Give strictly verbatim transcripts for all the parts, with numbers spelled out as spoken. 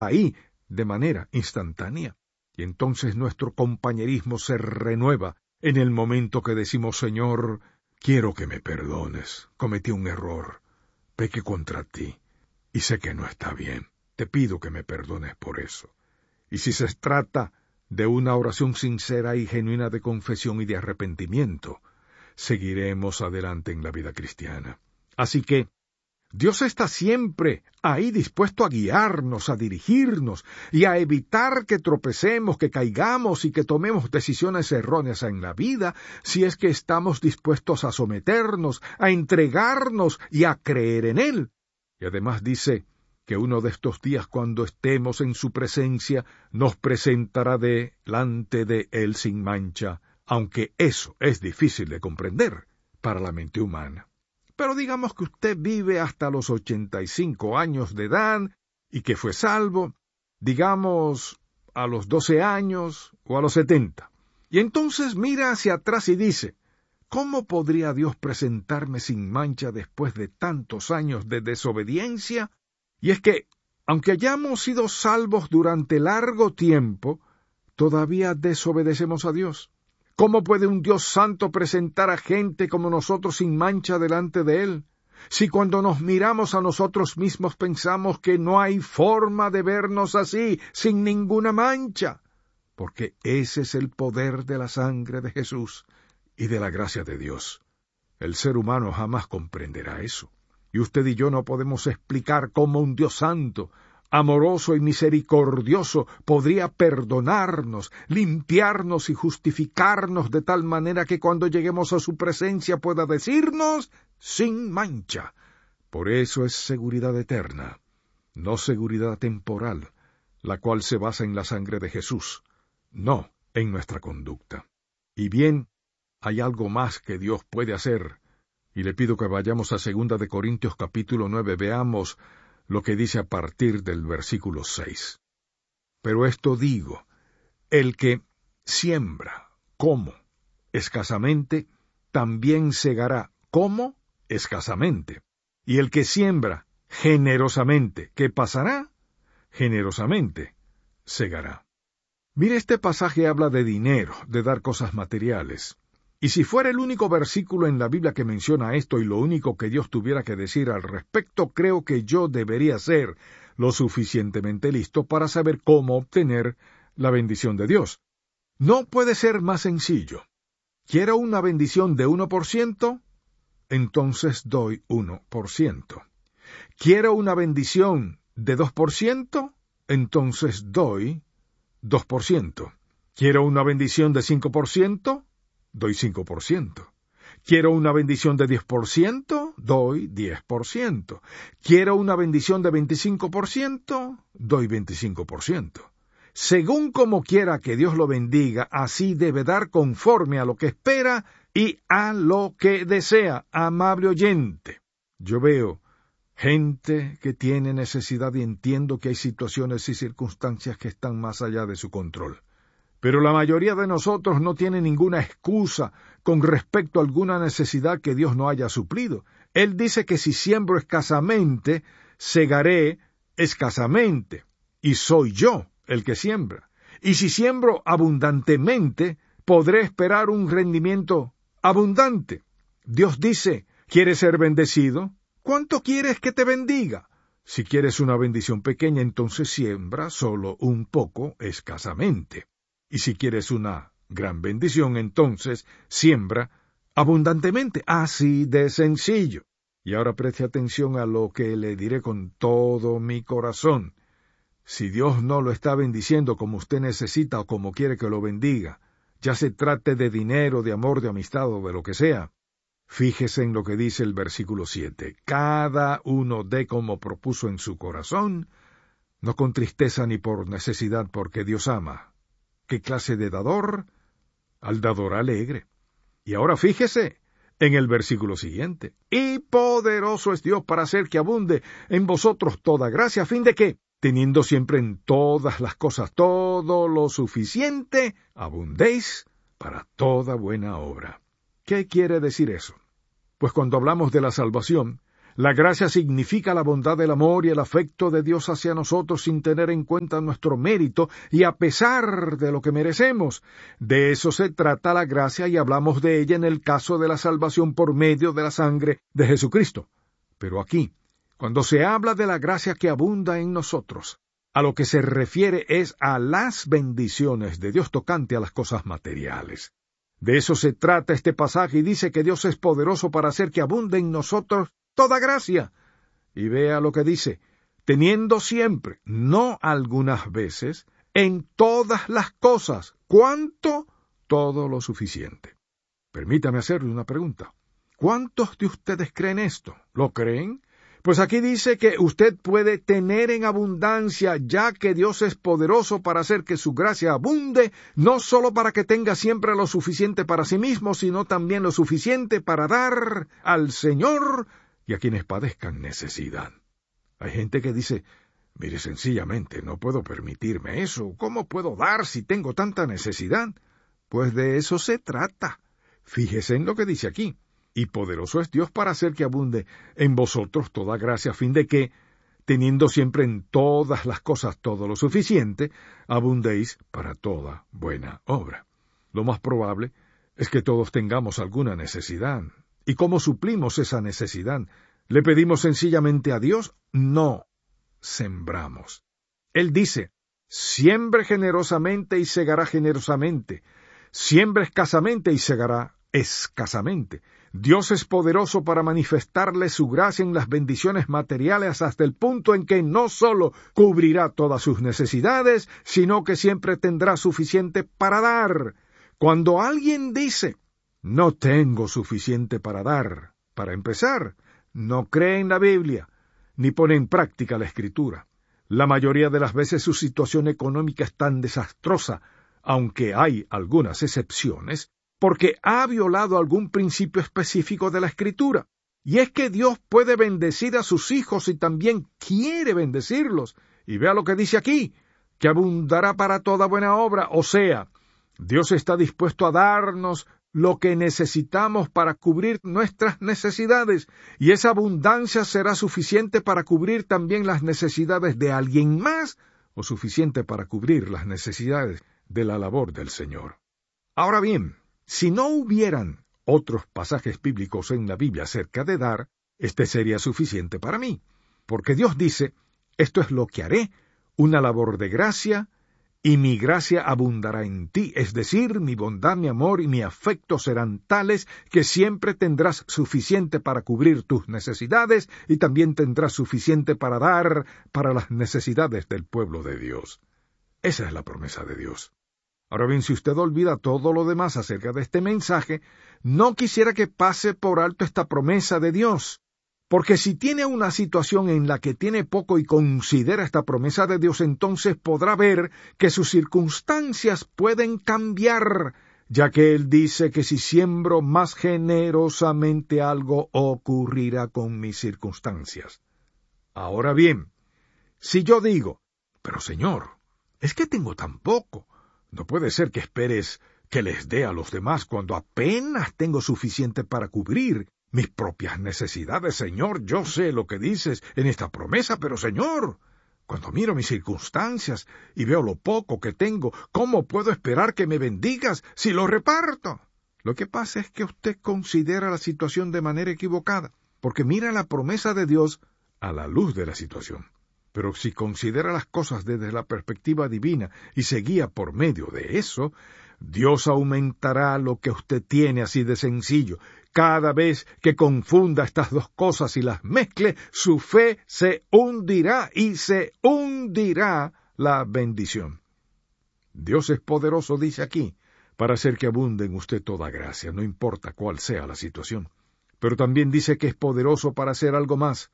ahí de manera instantánea. Y entonces nuestro compañerismo se renueva en el momento que decimos: Señor, quiero que me perdones, cometí un error, pequé contra ti, y sé que no está bien, te pido que me perdones por eso. Y si se trata de una oración sincera y genuina de confesión y de arrepentimiento, seguiremos adelante en la vida cristiana. Así que Dios está siempre ahí dispuesto a guiarnos, a dirigirnos y a evitar que tropecemos, que caigamos y que tomemos decisiones erróneas en la vida, si es que estamos dispuestos a someternos, a entregarnos y a creer en Él. Y además dice que uno de estos días, cuando estemos en su presencia, nos presentará delante de Él sin mancha, aunque eso es difícil de comprender para la mente humana. Pero digamos que usted vive hasta los ochenta y cinco años de edad y que fue salvo, digamos, a los doce años o a los setenta. Y entonces mira hacia atrás y dice: ¿cómo podría Dios presentarme sin mancha después de tantos años de desobediencia? Y es que, aunque hayamos sido salvos durante largo tiempo, todavía desobedecemos a Dios. ¿Cómo puede un Dios santo presentar a gente como nosotros sin mancha delante de Él? Si cuando nos miramos a nosotros mismos pensamos que no hay forma de vernos así, sin ninguna mancha. Porque ese es el poder de la sangre de Jesús y de la gracia de Dios. El ser humano jamás comprenderá eso. Y usted y yo no podemos explicar cómo un Dios santo, amoroso y misericordioso, podría perdonarnos, limpiarnos y justificarnos de tal manera que cuando lleguemos a su presencia pueda decirnos: sin mancha. Por eso es seguridad eterna, no seguridad temporal, la cual se basa en la sangre de Jesús, no en nuestra conducta. Y bien, hay algo más que Dios puede hacer, y le pido que vayamos a segunda de Corintios capítulo nueve, veamos lo que dice a partir del versículo seis. Pero esto digo: el que siembra, como, escasamente, también segará, como, escasamente. Y el que siembra generosamente, ¿qué pasará? Generosamente segará. Mire, este pasaje habla de dinero, de dar cosas materiales. Y si fuera el único versículo en la Biblia que menciona esto y lo único que Dios tuviera que decir al respecto, creo que yo debería ser lo suficientemente listo para saber cómo obtener la bendición de Dios. No puede ser más sencillo. ¿Quiero una bendición de uno por ciento? Entonces doy uno por ciento. ¿Quiero una bendición de dos por ciento? Entonces doy dos por ciento. ¿Quiero una bendición de cinco por ciento? Doy cinco por ciento. ¿Quiero una bendición de diez por ciento? Doy diez por ciento. ¿Quiero una bendición de veinticinco por ciento? Doy veinticinco por ciento. Según como quiera que Dios lo bendiga, así debe dar conforme a lo que espera y a lo que desea, amable oyente. Yo veo gente que tiene necesidad y entiendo que hay situaciones y circunstancias que están más allá de su control. Pero la mayoría de nosotros no tiene ninguna excusa con respecto a alguna necesidad que Dios no haya suplido. Él dice que si siembro escasamente, segaré escasamente, y soy yo el que siembra. Y si siembro abundantemente, podré esperar un rendimiento abundante. Dios dice: ¿quieres ser bendecido? ¿Cuánto quieres que te bendiga? Si quieres una bendición pequeña, entonces siembra solo un poco escasamente. Y si quieres una gran bendición, entonces siembra abundantemente. Así de sencillo. Y ahora preste atención a lo que le diré con todo mi corazón. Si Dios no lo está bendiciendo como usted necesita o como quiere que lo bendiga, ya se trate de dinero, de amor, de amistad o de lo que sea, fíjese en lo que dice el versículo siete. Cada uno dé como propuso en su corazón, no con tristeza ni por necesidad, porque Dios ama. ¿Qué clase de dador? Al dador alegre. Y ahora fíjese en el versículo siguiente. Y poderoso es Dios para hacer que abunde en vosotros toda gracia, a fin de que, teniendo siempre en todas las cosas todo lo suficiente, abundéis para toda buena obra. ¿Qué quiere decir eso? Pues cuando hablamos de la salvación, La gracia significa la bondad del amor y el afecto de Dios hacia nosotros sin tener en cuenta nuestro mérito y a pesar de lo que merecemos. De eso se trata la gracia y hablamos de ella en el caso de la salvación por medio de la sangre de Jesucristo. Pero aquí, cuando se habla de la gracia que abunda en nosotros, a lo que se refiere es a las bendiciones de Dios tocante a las cosas materiales. De eso se trata este pasaje y dice que Dios es poderoso para hacer que abunde en nosotros toda gracia. Y vea lo que dice, teniendo siempre, no algunas veces, en todas las cosas. ¿Cuánto? Todo lo suficiente. Permítame hacerle una pregunta. ¿Cuántos de ustedes creen esto? ¿Lo creen? Pues aquí dice que usted puede tener en abundancia, ya que Dios es poderoso para hacer que su gracia abunde, no solo para que tenga siempre lo suficiente para sí mismo, sino también lo suficiente para dar al Señor y a quienes padezcan necesidad. Hay gente que dice, mire, sencillamente no puedo permitirme eso. ¿Cómo puedo dar si tengo tanta necesidad? Pues de eso se trata. Fíjese en lo que dice aquí. Y poderoso es Dios para hacer que abunde en vosotros toda gracia, a fin de que, teniendo siempre en todas las cosas todo lo suficiente, abundéis para toda buena obra. Lo más probable es que todos tengamos alguna necesidad. ¿Y cómo suplimos esa necesidad? ¿Le pedimos sencillamente a Dios? No, sembramos. Él dice, siembre generosamente y segará generosamente. Siembre escasamente y segará escasamente. Dios es poderoso para manifestarle su gracia en las bendiciones materiales hasta el punto en que no solo cubrirá todas sus necesidades, sino que siempre tendrá suficiente para dar. Cuando alguien dice, no tengo suficiente para dar, para empezar, no cree en la Biblia, ni pone en práctica la Escritura. La mayoría de las veces su situación económica es tan desastrosa, aunque hay algunas excepciones, porque ha violado algún principio específico de la Escritura. Y es que Dios puede bendecir a sus hijos y también quiere bendecirlos. Y vea lo que dice aquí, que abundará para toda buena obra. O sea, Dios está dispuesto a darnos lo que necesitamos para cubrir nuestras necesidades, y esa abundancia será suficiente para cubrir también las necesidades de alguien más, o suficiente para cubrir las necesidades de la labor del Señor. Ahora bien, si no hubieran otros pasajes bíblicos en la Biblia acerca de dar, este sería suficiente para mí, porque Dios dice, esto es lo que haré, una labor de gracia, y mi gracia abundará en ti, es decir, mi bondad, mi amor y mi afecto serán tales que siempre tendrás suficiente para cubrir tus necesidades y también tendrás suficiente para dar para las necesidades del pueblo de Dios. Esa es la promesa de Dios. Ahora bien, si usted olvida todo lo demás acerca de este mensaje, no quisiera que pase por alto esta promesa de Dios, porque si tiene una situación en la que tiene poco y considera esta promesa de Dios, entonces podrá ver que sus circunstancias pueden cambiar, ya que Él dice que si siembro más generosamente algo ocurrirá con mis circunstancias. Ahora bien, si yo digo, pero Señor, es que tengo tan poco, no puede ser que esperes que les dé a los demás cuando apenas tengo suficiente para cubrir mis propias necesidades. Señor, yo sé lo que dices en esta promesa, pero Señor, cuando miro mis circunstancias y veo lo poco que tengo, ¿cómo puedo esperar que me bendigas si lo reparto? Lo que pasa es que usted considera la situación de manera equivocada, porque mira la promesa de Dios a la luz de la situación. Pero si considera las cosas desde la perspectiva divina y se guía por medio de eso, Dios aumentará lo que usted tiene así de sencillo. Cada vez que confunda estas dos cosas y las mezcle, su fe se hundirá y se hundirá la bendición. Dios es poderoso, dice aquí, para hacer que abunde en usted toda gracia, no importa cuál sea la situación. Pero también dice que es poderoso para hacer algo más.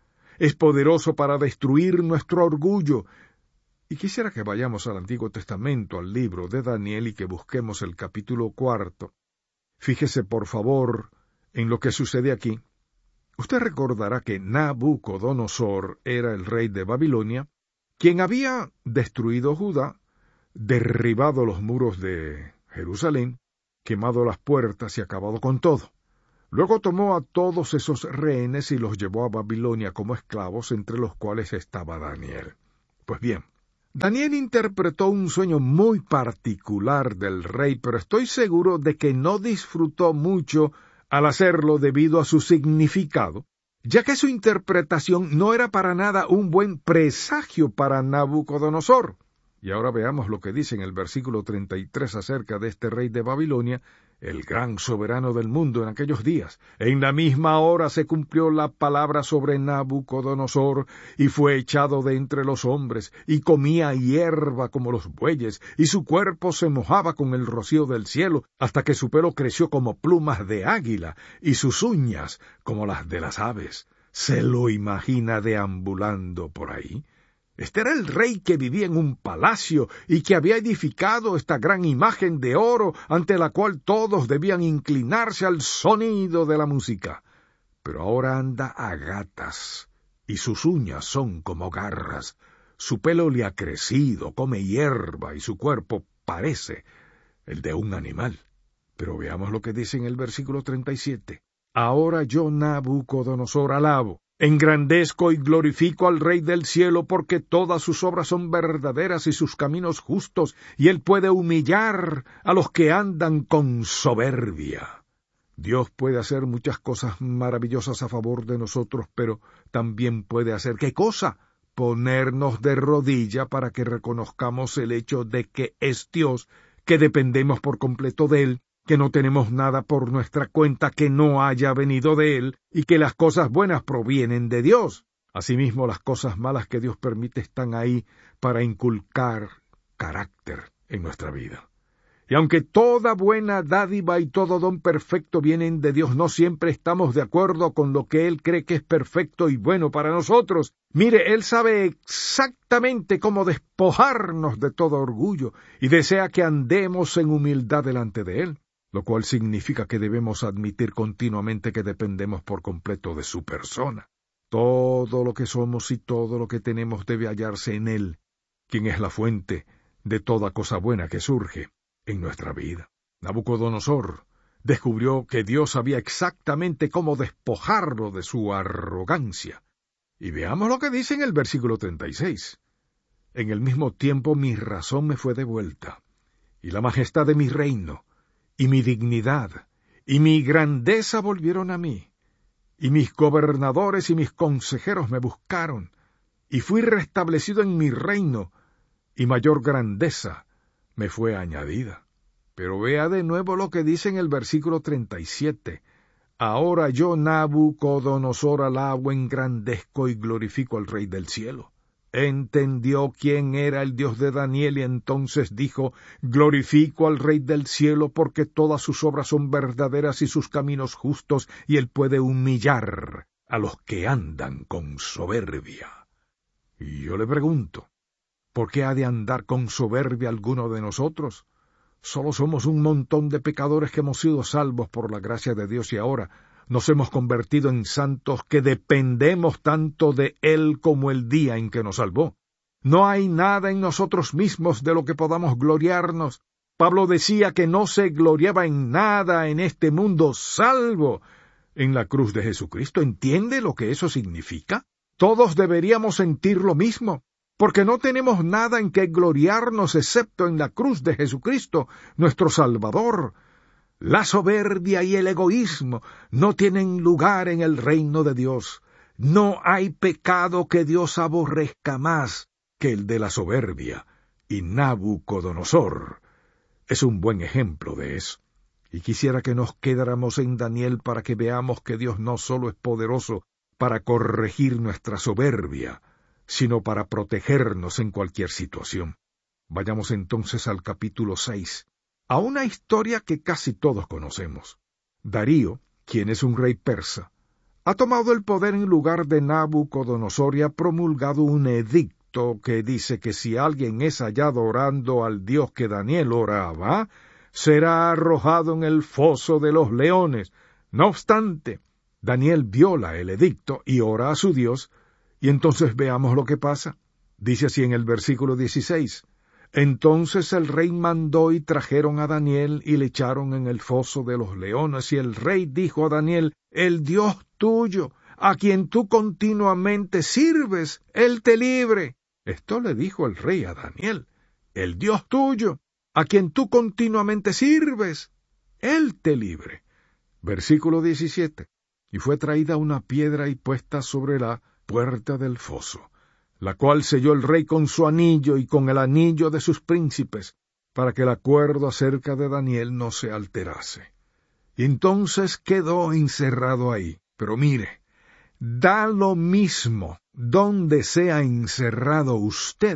Es poderoso para destruir nuestro orgullo. Y quisiera que vayamos al Antiguo Testamento, al libro de Daniel, y que busquemos el capítulo cuarto. Fíjese, por favor, en lo que sucede aquí. Usted recordará que Nabucodonosor era el rey de Babilonia, quien había destruido Judá, derribado los muros de Jerusalén, quemado las puertas y acabado con todo. Luego tomó a todos esos rehenes y los llevó a Babilonia como esclavos, entre los cuales estaba Daniel. Pues bien, Daniel interpretó un sueño muy particular del rey, pero estoy seguro de que no disfrutó mucho al hacerlo debido a su significado, ya que su interpretación no era para nada un buen presagio para Nabucodonosor. Y ahora veamos lo que dice en el versículo treinta y tres acerca de este rey de Babilonia, el gran soberano del mundo en aquellos días. En la misma hora se cumplió la palabra sobre Nabucodonosor, y fue echado de entre los hombres, y comía hierba como los bueyes, y su cuerpo se mojaba con el rocío del cielo, hasta que su pelo creció como plumas de águila, y sus uñas como las de las aves. ¿Se lo imagina deambulando por ahí? Este era el rey que vivía en un palacio y que había edificado esta gran imagen de oro ante la cual todos debían inclinarse al sonido de la música. Pero ahora anda a gatas y sus uñas son como garras. Su pelo le ha crecido, come hierba y su cuerpo parece el de un animal. Pero veamos lo que dice en el versículo treinta y siete. Ahora yo, Nabucodonosor, alabo, engrandezco y glorifico al Rey del cielo, porque todas sus obras son verdaderas y sus caminos justos, y él puede humillar a los que andan con soberbia. Dios puede hacer muchas cosas maravillosas a favor de nosotros, pero también puede hacer ¿qué cosa? Ponernos de rodilla para que reconozcamos el hecho de que es Dios, que dependemos por completo de él, que no tenemos nada por nuestra cuenta que no haya venido de él, y que las cosas buenas provienen de Dios. Asimismo, las cosas malas que Dios permite están ahí para inculcar carácter en nuestra vida. Y aunque toda buena dádiva y todo don perfecto vienen de Dios, no siempre estamos de acuerdo con lo que Él cree que es perfecto y bueno para nosotros. Mire, Él sabe exactamente cómo despojarnos de todo orgullo y desea que andemos en humildad delante de Él, lo cual significa que debemos admitir continuamente que dependemos por completo de su persona. Todo lo que somos y todo lo que tenemos debe hallarse en Él, quien es la fuente de toda cosa buena que surge en nuestra vida. Nabucodonosor descubrió que Dios sabía exactamente cómo despojarlo de su arrogancia. Y veamos lo que dice en el versículo treinta y seis. En el mismo tiempo mi razón me fue devuelta, y la majestad de mi reino, y mi dignidad, y mi grandeza volvieron a mí, y mis gobernadores y mis consejeros me buscaron, y fui restablecido en mi reino, y mayor grandeza me fue añadida. Pero vea de nuevo lo que dice en el versículo treinta y siete. Ahora yo, Nabucodonosor, alabo, engrandezco y glorifico al Rey del cielo. Entendió quién era el Dios de Daniel y entonces dijo, glorifico al Rey del cielo porque todas sus obras son verdaderas y sus caminos justos, y él puede humillar a los que andan con soberbia. Y yo le pregunto, ¿por qué ha de andar con soberbia alguno de nosotros? Solo somos un montón de pecadores que hemos sido salvos por la gracia de Dios y ahora nos hemos convertido en santos que dependemos tanto de Él como el día en que nos salvó. No hay nada en nosotros mismos de lo que podamos gloriarnos. Pablo decía que no se gloriaba en nada en este mundo salvo en la cruz de Jesucristo. ¿Entiende lo que eso significa? Todos deberíamos sentir lo mismo, porque no tenemos nada en que gloriarnos excepto en la cruz de Jesucristo, nuestro Salvador. La soberbia y el egoísmo no tienen lugar en el reino de Dios. No hay pecado que Dios aborrezca más que el de la soberbia, y Nabucodonosor es un buen ejemplo de eso. Y quisiera que nos quedáramos en Daniel para que veamos que Dios no solo es poderoso para corregir nuestra soberbia, sino para protegernos en cualquier situación. Vayamos entonces al capítulo seis, a una historia que casi todos conocemos. Darío, quien es un rey persa, ha tomado el poder en lugar de Nabucodonosor y ha promulgado un edicto que dice que si alguien es hallado orando al Dios que Daniel oraba, será arrojado en el foso de los leones. No obstante, Daniel viola el edicto y ora a su Dios, y entonces veamos lo que pasa. Dice así en el versículo dieciséis, Entonces el rey mandó y trajeron a Daniel y le echaron en el foso de los leones. Y el rey dijo a Daniel: el Dios tuyo, a quien tú continuamente sirves, él te libre. Esto le dijo el rey a Daniel: el Dios tuyo, a quien tú continuamente sirves, él te libre. Versículo diecisiete. Y fue traída una piedra y puesta sobre la puerta del foso, la cual selló el rey con su anillo y con el anillo de sus príncipes, para que el acuerdo acerca de Daniel no se alterase. Y entonces quedó encerrado ahí. Pero mire, da lo mismo donde sea encerrado usted,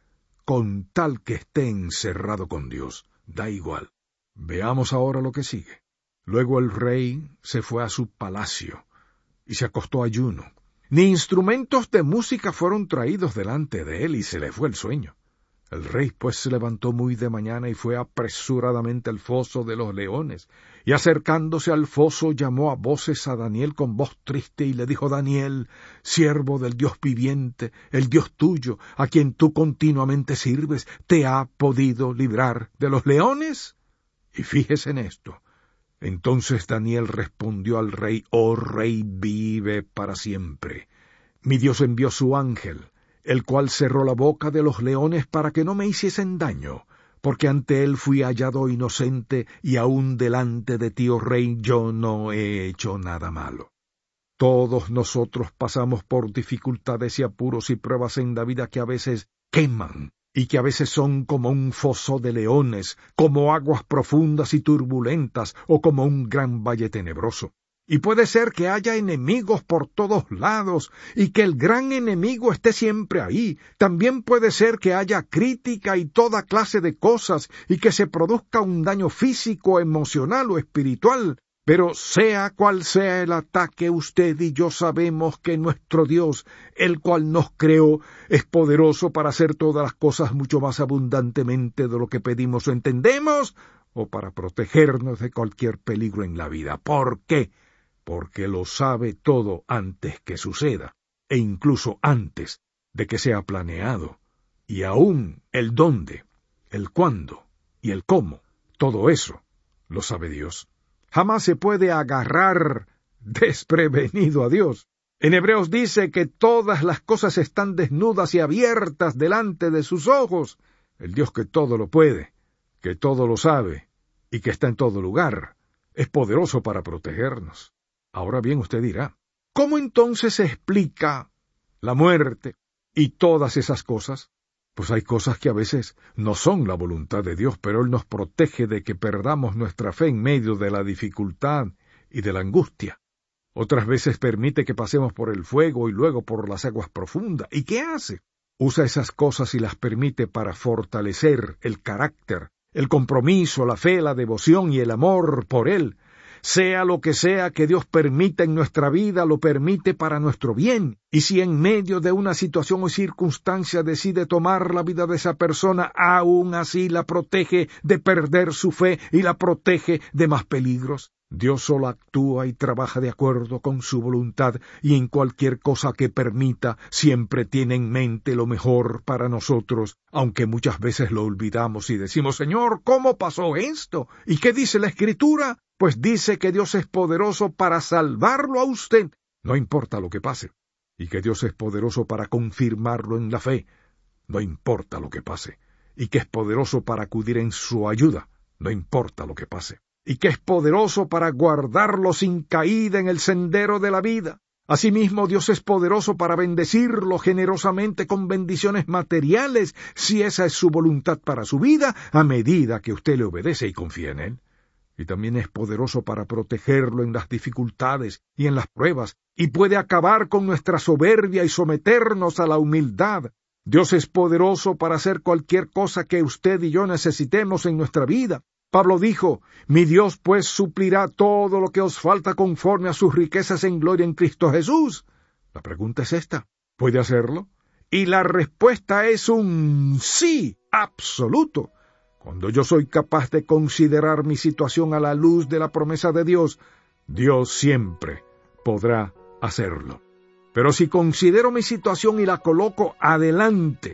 con tal que esté encerrado con Dios. Da igual. Veamos ahora lo que sigue. Luego el rey se fue a su palacio y se acostó ayuno. Ni instrumentos de música fueron traídos delante de él, y se le fue el sueño. El rey pues se levantó muy de mañana y fue apresuradamente al foso de los leones, y acercándose al foso llamó a voces a Daniel con voz triste y le dijo: Daniel, siervo del Dios viviente, el Dios tuyo, a quien tú continuamente sirves, ¿te ha podido librar de los leones? Y fíjese en esto. Entonces Daniel respondió al rey: Oh rey, vive para siempre. Mi Dios envió su ángel, el cual cerró la boca de los leones para que no me hiciesen daño, porque ante él fui hallado inocente, y aun delante de ti, oh rey, yo no he hecho nada malo. Todos nosotros pasamos por dificultades y apuros y pruebas en la vida que a veces queman, y que a veces son como un foso de leones, como aguas profundas y turbulentas, o como un gran valle tenebroso. Y puede ser que haya enemigos por todos lados, y que el gran enemigo esté siempre ahí. También puede ser que haya crítica y toda clase de cosas, y que se produzca un daño físico, emocional o espiritual. Pero sea cual sea el ataque, usted y yo sabemos que nuestro Dios, el cual nos creó, es poderoso para hacer todas las cosas mucho más abundantemente de lo que pedimos o entendemos, o para protegernos de cualquier peligro en la vida. ¿Por qué? Porque lo sabe todo antes que suceda, e incluso antes de que sea planeado. Y aún el dónde, el cuándo y el cómo, todo eso lo sabe Dios. Jamás se puede agarrar desprevenido a Dios. En Hebreos dice que todas las cosas están desnudas y abiertas delante de sus ojos. El Dios que todo lo puede, que todo lo sabe y que está en todo lugar, es poderoso para protegernos. Ahora bien, usted dirá, ¿cómo entonces se explica la muerte y todas esas cosas? Pues hay cosas que a veces no son la voluntad de Dios, pero Él nos protege de que perdamos nuestra fe en medio de la dificultad y de la angustia. Otras veces permite que pasemos por el fuego y luego por las aguas profundas. ¿Y qué hace? Usa esas cosas y las permite para fortalecer el carácter, el compromiso, la fe, la devoción y el amor por Él. Sea lo que sea que Dios permita en nuestra vida, lo permite para nuestro bien. Y si en medio de una situación o circunstancia decide tomar la vida de esa persona, aún así la protege de perder su fe y la protege de más peligros. Dios solo actúa y trabaja de acuerdo con su voluntad, y en cualquier cosa que permita siempre tiene en mente lo mejor para nosotros, aunque muchas veces lo olvidamos y decimos: Señor, ¿cómo pasó esto? ¿Y qué dice la Escritura? Pues dice que Dios es poderoso para salvarlo a usted, no importa lo que pase, y que Dios es poderoso para confirmarlo en la fe, no importa lo que pase, y que es poderoso para acudir en su ayuda, no importa lo que pase, y que es poderoso para guardarlo sin caída en el sendero de la vida. Asimismo, Dios es poderoso para bendecirlo generosamente con bendiciones materiales, si esa es su voluntad para su vida, a medida que usted le obedece y confía en Él. Y también es poderoso para protegerlo en las dificultades y en las pruebas, y puede acabar con nuestra soberbia y someternos a la humildad. Dios es poderoso para hacer cualquier cosa que usted y yo necesitemos en nuestra vida. Pablo dijo: Mi Dios pues suplirá todo lo que os falta conforme a sus riquezas en gloria en Cristo Jesús. La pregunta es esta: ¿puede hacerlo? Y la respuesta es un sí absoluto. Cuando yo soy capaz de considerar mi situación a la luz de la promesa de Dios, Dios siempre podrá hacerlo. Pero si considero mi situación y la coloco adelante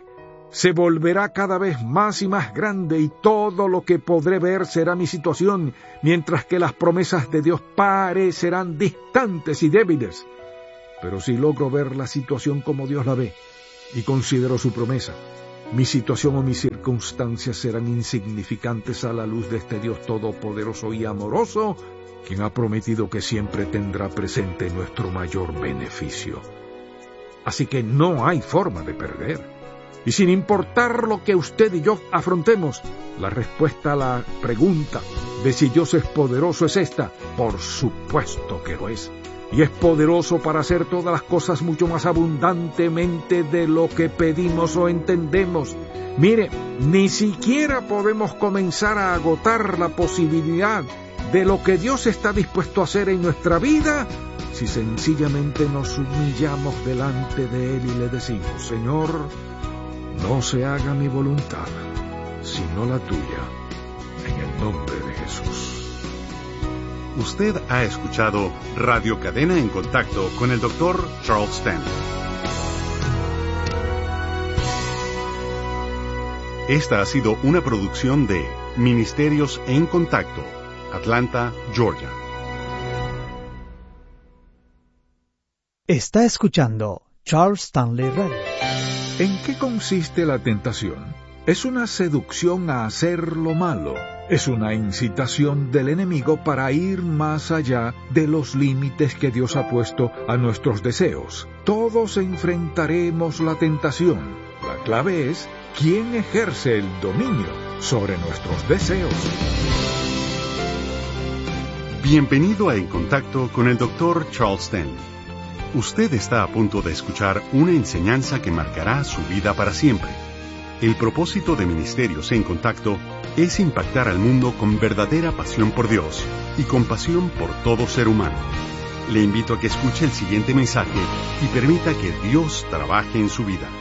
se volverá cada vez más y más grande y todo lo que podré ver será mi situación, mientras que las promesas de Dios parecerán distantes y débiles. Pero si logro ver la situación como Dios la ve y considero su promesa, mi situación o mis circunstancias serán insignificantes a la luz de este Dios todopoderoso y amoroso, quien ha prometido que siempre tendrá presente nuestro mayor beneficio. Así que no hay forma de perder. Y sin importar lo que usted y yo afrontemos, la respuesta a la pregunta de si Dios es poderoso es esta: por supuesto que lo es. Y es poderoso para hacer todas las cosas mucho más abundantemente de lo que pedimos o entendemos. Mire, ni siquiera podemos comenzar a agotar la posibilidad de lo que Dios está dispuesto a hacer en nuestra vida si sencillamente nos humillamos delante de Él y le decimos: Señor, no se haga mi voluntad, sino la tuya, en el nombre de Jesús. Usted ha escuchado Radio Cadena en Contacto con el doctor Charles Stanley. Esta ha sido una producción de Ministerios en Contacto, Atlanta, Georgia. Está escuchando Charles Stanley Radio. ¿En qué consiste la tentación? Es una seducción a hacer lo malo. Es una incitación del enemigo para ir más allá de los límites que Dios ha puesto a nuestros deseos. Todos enfrentaremos la tentación. La clave es quién ejerce el dominio sobre nuestros deseos. Bienvenido a En Contacto con el doctor Charles Stanley. Usted está a punto de escuchar una enseñanza que marcará su vida para siempre. El propósito de Ministerios en Contacto es impactar al mundo con verdadera pasión por Dios y compasión por todo ser humano. Le invito a que escuche el siguiente mensaje y permita que Dios trabaje en su vida.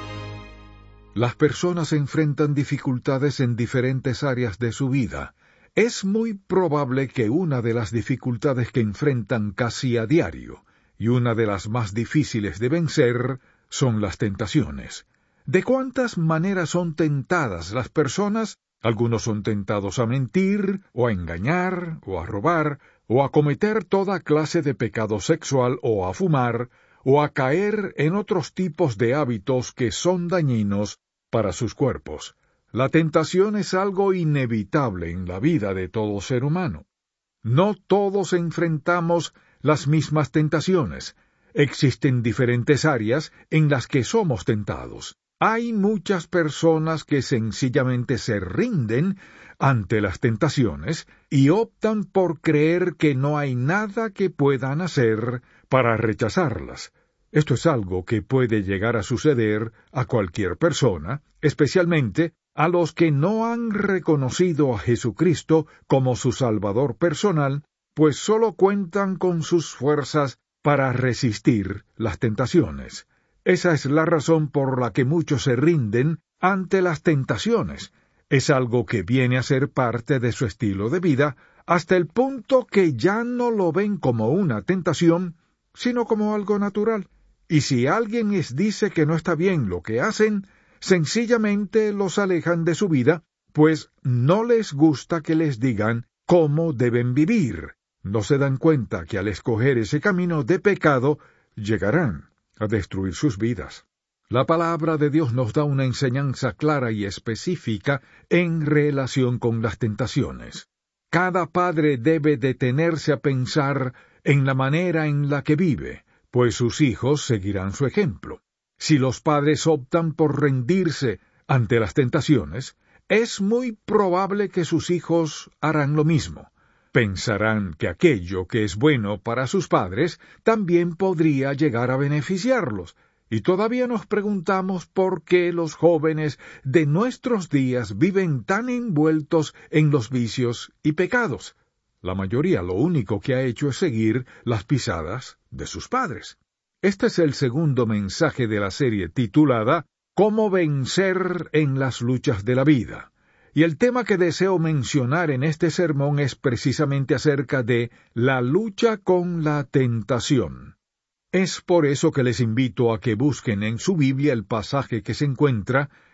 Las personas enfrentan dificultades en diferentes áreas de su vida. Es muy probable que una de las dificultades que enfrentan casi a diario, y una de las más difíciles de vencer, son las tentaciones. ¿De cuántas maneras son tentadas las personas? Algunos son tentados a mentir, o a engañar, o a robar, o a cometer toda clase de pecado sexual, o a fumar, o a caer en otros tipos de hábitos que son dañinos para sus cuerpos. La tentación es algo inevitable en la vida de todo ser humano. No todos enfrentamos las mismas tentaciones. Existen diferentes áreas en las que somos tentados. Hay muchas personas que sencillamente se rinden ante las tentaciones y optan por creer que no hay nada que puedan hacer para rechazarlas. Esto es algo que puede llegar a suceder a cualquier persona, especialmente a los que no han reconocido a Jesucristo como su Salvador personal, pues solo cuentan con sus fuerzas para resistir las tentaciones. Esa es la razón por la que muchos se rinden ante las tentaciones. Es algo que viene a ser parte de su estilo de vida, hasta el punto que ya no lo ven como una tentación, sino como algo natural. Y si alguien les dice que no está bien lo que hacen, sencillamente los alejan de su vida, pues no les gusta que les digan cómo deben vivir. No se dan cuenta que al escoger ese camino de pecado, llegarán a destruir sus vidas. La palabra de Dios nos da una enseñanza clara y específica en relación con las tentaciones. Cada padre debe detenerse a pensar en la manera en la que vive, pues sus hijos seguirán su ejemplo. Si los padres optan por rendirse ante las tentaciones, es muy probable que sus hijos harán lo mismo. Pensarán que aquello que es bueno para sus padres también podría llegar a beneficiarlos, y todavía nos preguntamos por qué los jóvenes de nuestros días viven tan envueltos en los vicios y pecados. La mayoría lo único que ha hecho es seguir las pisadas de sus padres. Este es el segundo mensaje de la serie titulada «Cómo vencer en las luchas de la vida». Y el tema que deseo mencionar en este sermón es precisamente acerca de la lucha con la tentación. Es por eso que les invito a que busquen en su Biblia el pasaje que se encuentra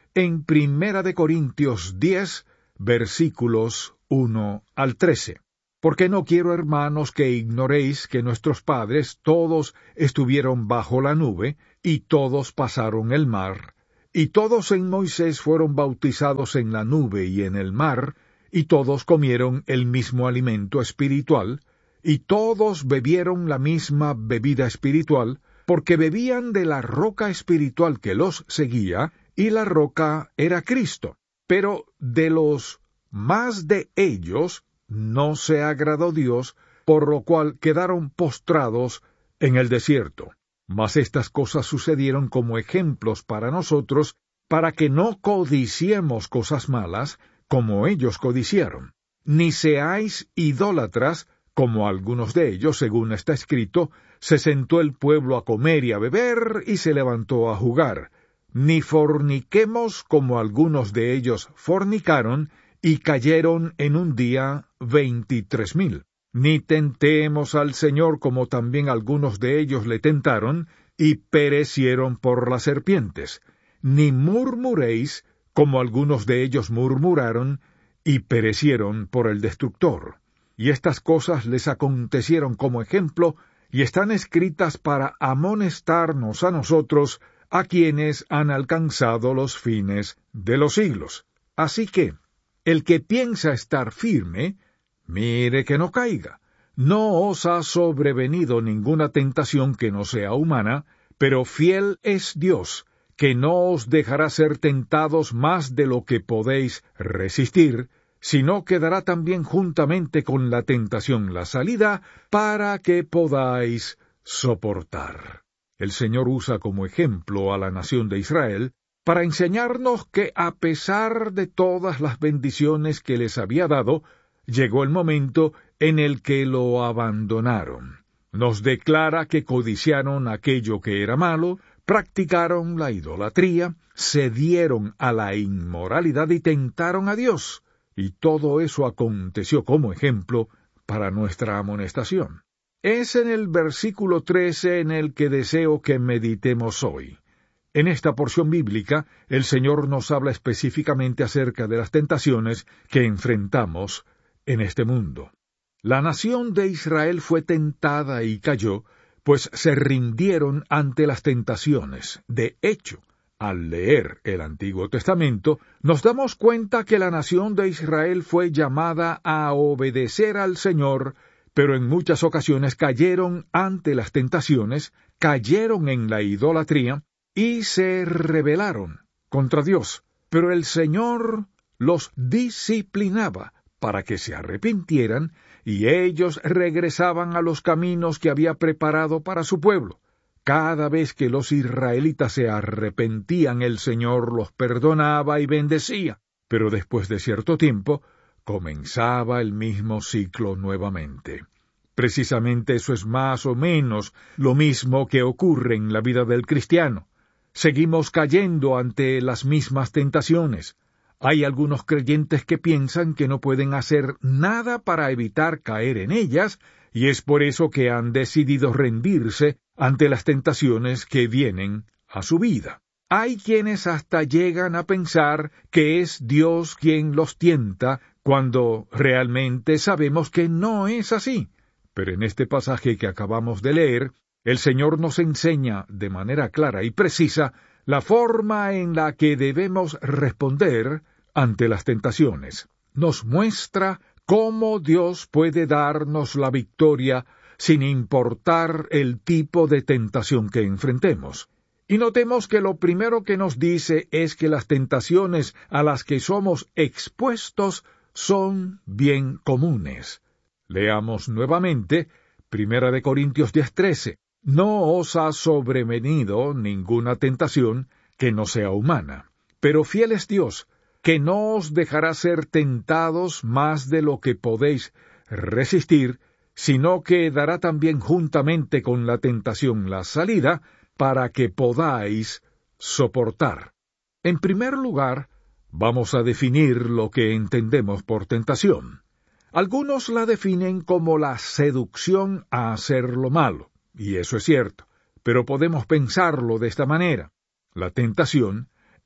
en Primera de Corintios diez, versículos uno al trece. Porque no quiero, hermanos, que ignoréis que nuestros padres todos estuvieron bajo la nube, y todos pasaron el mar, y todos en Moisés fueron bautizados en la nube y en el mar, y todos comieron el mismo alimento espiritual, y todos bebieron la misma bebida espiritual, porque bebían de la roca espiritual que los seguía, y la roca era Cristo. Pero de los más de ellos no se agradó Dios, por lo cual quedaron postrados en el desierto. Mas estas cosas sucedieron como ejemplos para nosotros, para que no codiciemos cosas malas, como ellos codiciaron. Ni seáis idólatras, como algunos de ellos, según está escrito, se sentó el pueblo a comer y a beber, y se levantó a jugar. Ni forniquemos, como algunos de ellos fornicaron, y cayeron en un día veintitrés mil. Ni tentemos al Señor, como también algunos de ellos le tentaron, y perecieron por las serpientes. Ni murmuréis, como algunos de ellos murmuraron, y perecieron por el destructor. Y estas cosas les acontecieron como ejemplo, y están escritas para amonestarnos a nosotros, a quienes han alcanzado los fines de los siglos. Así que, el que piensa estar firme, mire que no caiga. No os ha sobrevenido ninguna tentación que no sea humana, pero fiel es Dios, que no os dejará ser tentados más de lo que podéis resistir, sino que dará también juntamente con la tentación la salida, para que podáis soportar. El Señor usa como ejemplo a la nación de Israel, para enseñarnos que a pesar de todas las bendiciones que les había dado, llegó el momento en el que lo abandonaron. Nos declara que codiciaron aquello que era malo, practicaron la idolatría, cedieron a la inmoralidad y tentaron a Dios. Y todo eso aconteció como ejemplo para nuestra amonestación. Es en el versículo trece en el que deseo que meditemos hoy. En esta porción bíblica, el Señor nos habla específicamente acerca de las tentaciones que enfrentamos en este mundo. La nación de Israel fue tentada y cayó, pues se rindieron ante las tentaciones. De hecho, al leer el Antiguo Testamento, nos damos cuenta que la nación de Israel fue llamada a obedecer al Señor, pero en muchas ocasiones cayeron ante las tentaciones, cayeron en la idolatría, y se rebelaron contra Dios, pero el Señor los disciplinaba para que se arrepintieran, y ellos regresaban a los caminos que había preparado para su pueblo. Cada vez que los israelitas se arrepentían, el Señor los perdonaba y bendecía, pero después de cierto tiempo, comenzaba el mismo ciclo nuevamente. Precisamente eso es más o menos lo mismo que ocurre en la vida del cristiano. Seguimos cayendo ante las mismas tentaciones. Hay algunos creyentes que piensan que no pueden hacer nada para evitar caer en ellas, y es por eso que han decidido rendirse ante las tentaciones que vienen a su vida. Hay quienes hasta llegan a pensar que es Dios quien los tienta, cuando realmente sabemos que no es así. Pero en este pasaje que acabamos de leer, el Señor nos enseña de manera clara y precisa la forma en la que debemos responder ante las tentaciones. Nos muestra cómo Dios puede darnos la victoria sin importar el tipo de tentación que enfrentemos. Y notemos que lo primero que nos dice es que las tentaciones a las que somos expuestos son bien comunes. Leamos nuevamente Primera de Corintios diez trece. No os ha sobrevenido ninguna tentación que no sea humana, pero fiel es Dios, que no os dejará ser tentados más de lo que podéis resistir, sino que dará también juntamente con la tentación la salida, para que podáis soportar. En primer lugar, vamos a definir lo que entendemos por tentación. Algunos la definen como la seducción a hacer lo malo, y eso es cierto, pero podemos pensarlo de esta manera. La tentación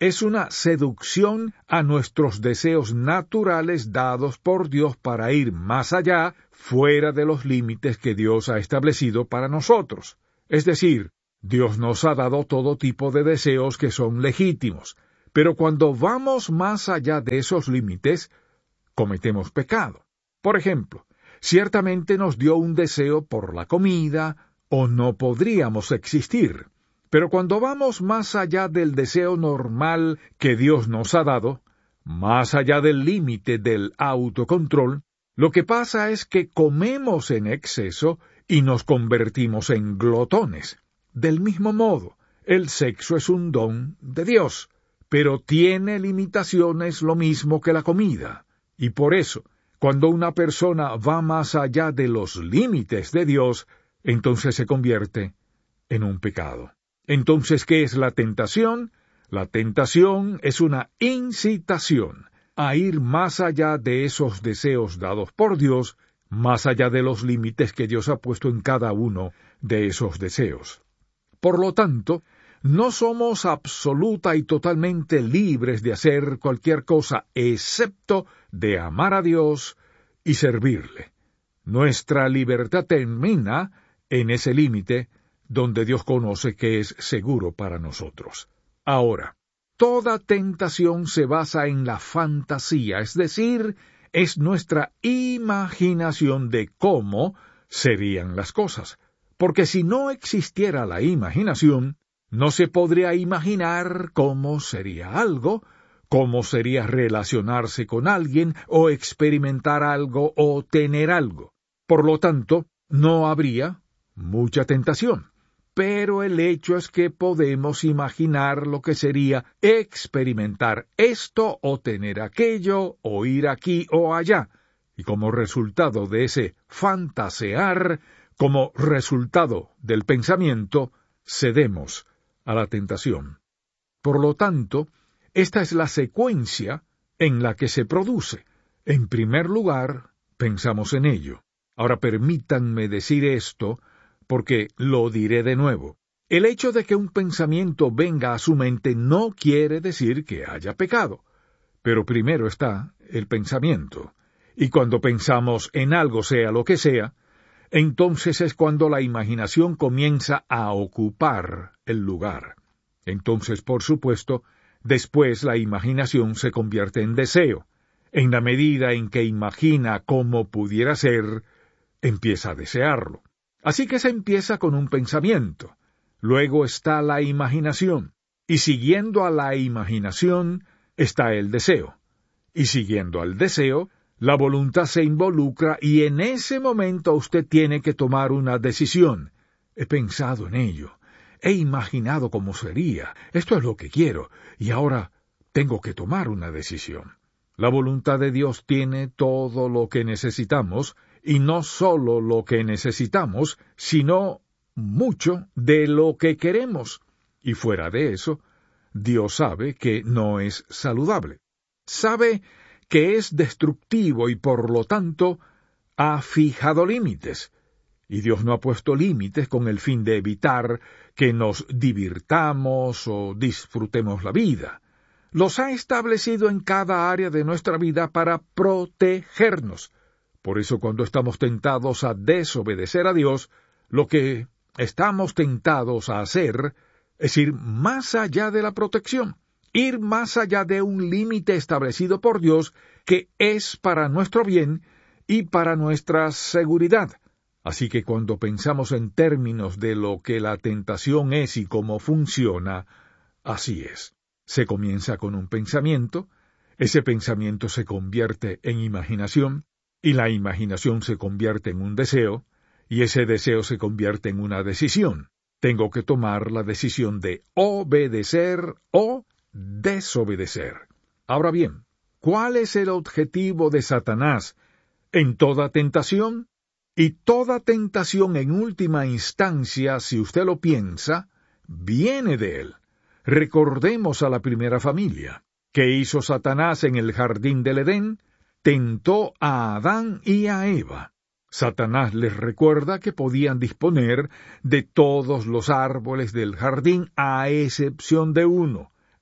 es una seducción a nuestros deseos naturales dados por Dios para ir más allá, fuera de los límites que Dios ha establecido para nosotros. Es decir, Dios nos ha dado todo tipo de deseos que son legítimos, pero cuando vamos más allá de esos límites, cometemos pecado. Por ejemplo, ciertamente nos dio un deseo por la comida, o no podríamos existir. Pero cuando vamos más allá del deseo normal que Dios nos ha dado, más allá del límite del autocontrol, lo que pasa es que comemos en exceso y nos convertimos en glotones. Del mismo modo, el sexo es un don de Dios, pero tiene limitaciones lo mismo que la comida. Y por eso, cuando una persona va más allá de los límites de Dios, entonces se convierte en un pecado. Entonces, ¿qué es la tentación? La tentación es una incitación a ir más allá de esos deseos dados por Dios, más allá de los límites que Dios ha puesto en cada uno de esos deseos. Por lo tanto, no somos absoluta y totalmente libres de hacer cualquier cosa excepto de amar a Dios y servirle. Nuestra libertad termina en ese límite donde Dios conoce que es seguro para nosotros. Ahora, toda tentación se basa en la fantasía, es decir, es nuestra imaginación de cómo serían las cosas. Porque si no existiera la imaginación, no se podría imaginar cómo sería algo, cómo sería relacionarse con alguien, o experimentar algo, o tener algo. Por lo tanto, no habría mucha tentación. Pero el hecho es que podemos imaginar lo que sería experimentar esto o tener aquello o ir aquí o allá. Y como resultado de ese fantasear, como resultado del pensamiento, cedemos a la tentación. Por lo tanto, esta es la secuencia en la que se produce. En primer lugar, pensamos en ello. Ahora permítanme decir esto, porque lo diré de nuevo. El hecho de que un pensamiento venga a su mente no quiere decir que haya pecado. Pero primero está el pensamiento. Y cuando pensamos en algo, sea lo que sea, entonces es cuando la imaginación comienza a ocupar el lugar. Entonces, por supuesto, después la imaginación se convierte en deseo. En la medida en que imagina cómo pudiera ser, empieza a desearlo. Así que se empieza con un pensamiento, luego está la imaginación, y siguiendo a la imaginación está el deseo, y siguiendo al deseo, la voluntad se involucra y en ese momento usted tiene que tomar una decisión. He pensado en ello, he imaginado cómo sería, esto es lo que quiero, y ahora tengo que tomar una decisión. La voluntad de Dios tiene todo lo que necesitamos, y no solo lo que necesitamos, sino mucho de lo que queremos. Y fuera de eso, Dios sabe que no es saludable. Sabe que es destructivo y por lo tanto ha fijado límites. Y Dios no ha puesto límites con el fin de evitar que nos divirtamos o disfrutemos la vida. Los ha establecido en cada área de nuestra vida para protegernos. Por eso cuando estamos tentados a desobedecer a Dios, lo que estamos tentados a hacer es ir más allá de la protección, ir más allá de un límite establecido por Dios que es para nuestro bien y para nuestra seguridad. Así que cuando pensamos en términos de lo que la tentación es y cómo funciona, así es. Se comienza con un pensamiento, ese pensamiento se convierte en imaginación, y la imaginación se convierte en un deseo, y ese deseo se convierte en una decisión. Tengo que tomar la decisión de obedecer o desobedecer. Ahora bien, ¿cuál es el objetivo de Satanás en toda tentación? Y toda tentación en última instancia, si usted lo piensa, viene de él. Recordemos a la primera familia. ¿Qué hizo Satanás en el jardín del Edén? Tentó a Adán y a Eva. Satanás les recuerda que podían disponer de todos los árboles del jardín a excepción de uno,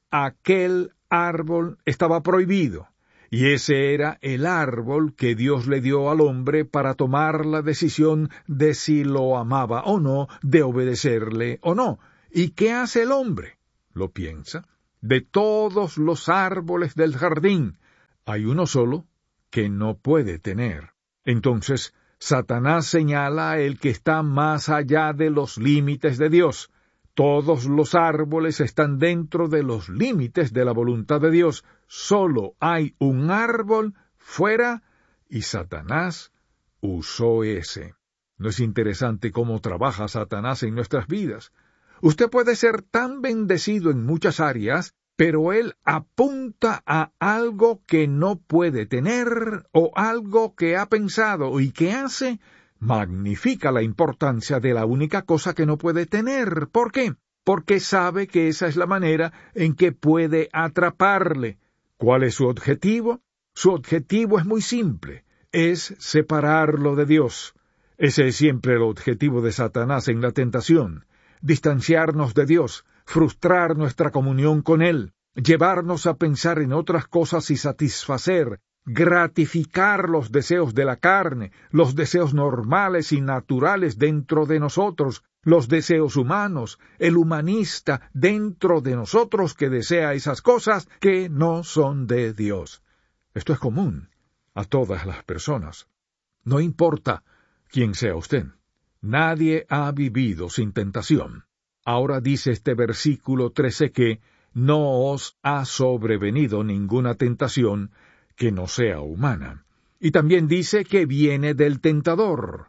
aquel árbol estaba prohibido, y ese era el árbol que Dios le dio al hombre para tomar la decisión de si lo amaba o no, de obedecerle o no. ¿Y qué hace el hombre? Lo piensa. De todos los árboles del jardín, hay uno solo que no puede tener. Entonces, Satanás señala el que está más allá de los límites de Dios. Todos los árboles están dentro de los límites de la voluntad de Dios. Solo hay un árbol fuera y Satanás usó ese. ¿No es interesante cómo trabaja Satanás en nuestras vidas? Usted puede ser tan bendecido en muchas áreas, pero él apunta a algo que no puede tener o algo que ha pensado y que hace, magnifica la importancia de la única cosa que no puede tener. ¿Por qué? Porque sabe que esa es la manera en que puede atraparle. ¿Cuál es su objetivo? Su objetivo es muy simple, es separarlo de Dios. Ese es siempre el objetivo de Satanás en la tentación. Distanciarnos de Dios, frustrar nuestra comunión con Él, llevarnos a pensar en otras cosas y satisfacer, gratificar los deseos de la carne, los deseos normales y naturales dentro de nosotros, los deseos humanos, el humanista dentro de nosotros que desea esas cosas que no son de Dios. Esto es común a todas las personas. No importa quién sea usted. Nadie ha vivido sin tentación. Ahora dice este versículo trece que no os ha sobrevenido ninguna tentación que no sea humana. Y también dice que viene del tentador.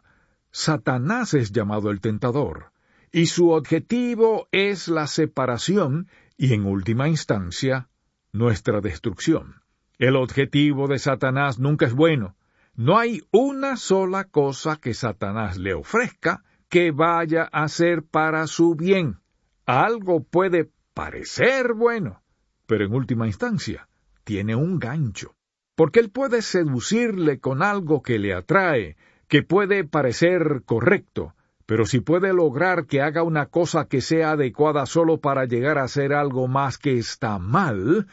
Satanás es llamado el tentador, y su objetivo es la separación y, en última instancia, nuestra destrucción. El objetivo de Satanás nunca es bueno. No hay una sola cosa que Satanás le ofrezca que vaya a ser para su bien. Algo puede parecer bueno, pero en última instancia tiene un gancho, porque él puede seducirle con algo que le atrae, que puede parecer correcto, pero si puede lograr que haga una cosa que sea adecuada solo para llegar a ser algo más que está mal,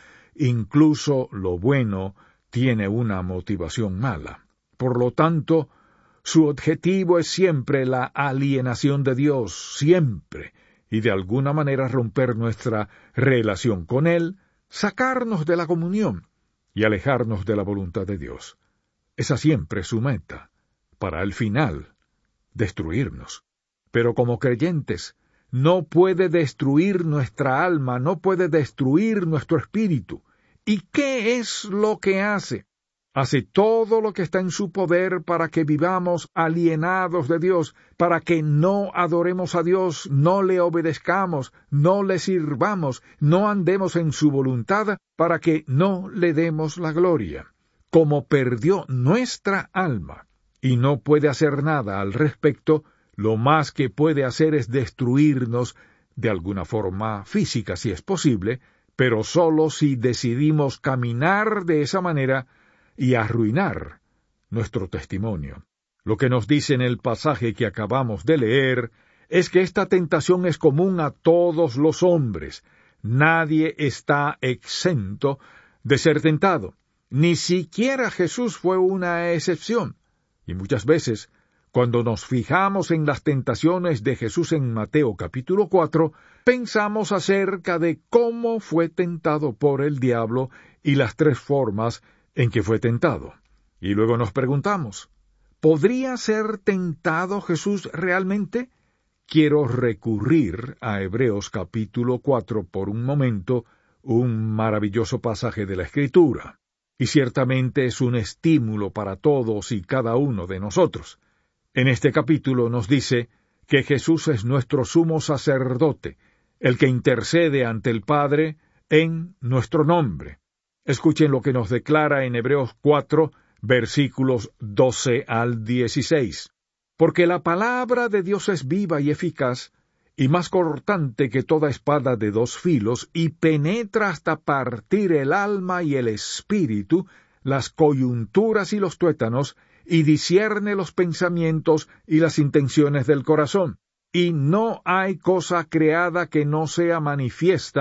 incluso lo bueno tiene una motivación mala. Por lo tanto, su objetivo es siempre la alienación de Dios, siempre, y de alguna manera romper nuestra relación con Él, sacarnos de la comunión y alejarnos de la voluntad de Dios. Esa siempre es su meta, para al final destruirnos. Pero como creyentes, no puede destruir nuestra alma, no puede destruir nuestro espíritu. ¿Y qué es lo que hace? Hace todo lo que está en su poder para que vivamos alienados de Dios, para que no adoremos a Dios, no le obedezcamos, no le sirvamos, no andemos en su voluntad, para que no le demos la gloria. Como perdió nuestra alma y no puede hacer nada al respecto, lo más que puede hacer es destruirnos de alguna forma física, si es posible, pero solo si decidimos caminar de esa manera y arruinar nuestro testimonio. Lo que nos dice en el pasaje que acabamos de leer es que esta tentación es común a todos los hombres. Nadie está exento de ser tentado. Ni siquiera Jesús fue una excepción. Y muchas veces, cuando nos fijamos en las tentaciones de Jesús en Mateo capítulo cuatro, pensamos acerca de cómo fue tentado por el diablo y las tres formas en que fue tentado. Y luego nos preguntamos, ¿podría ser tentado Jesús realmente? Quiero recurrir a Hebreos capítulo cuatro por un momento, un maravilloso pasaje de la Escritura. Y ciertamente es un estímulo para todos y cada uno de nosotros. En este capítulo nos dice que Jesús es nuestro sumo sacerdote, el que intercede ante el Padre en nuestro nombre. Escuchen lo que nos declara en Hebreos cuatro, versículos doce al dieciséis. Porque la palabra de Dios es viva y eficaz, y más cortante que toda espada de dos filos, y penetra hasta partir el alma y el espíritu, las coyunturas y los tuétanos, y discierne los pensamientos y las intenciones del corazón. Y no hay cosa creada que no sea manifiesta